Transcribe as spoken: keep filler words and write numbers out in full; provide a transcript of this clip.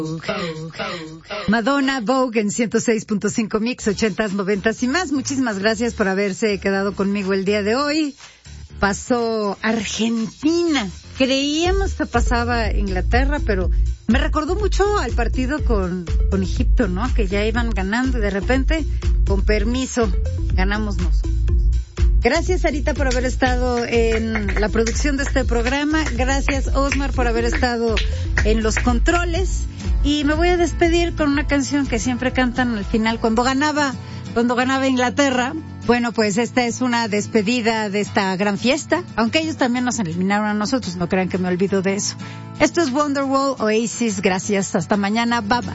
Madonna, Vogue en ciento seis punto cinco Mix, ochentas, noventas y más. Muchísimas gracias por haberse quedado conmigo el día de hoy. Pasó Argentina. Creíamos que pasaba Inglaterra, pero me recordó mucho al partido con, con Egipto, ¿no? Que ya iban ganando y de repente, con permiso, ganamos nosotros. Gracias, Sarita, por haber estado en la producción de este programa. Gracias, Osmar, por haber estado en los controles. Y me voy a despedir con una canción que siempre cantan al final cuando ganaba, cuando ganaba Inglaterra. Bueno, pues esta es una despedida de esta gran fiesta, aunque ellos también nos eliminaron a nosotros, no crean que me olvido de eso. Esto es Wonderwall Oasis, gracias, hasta mañana, bye bye.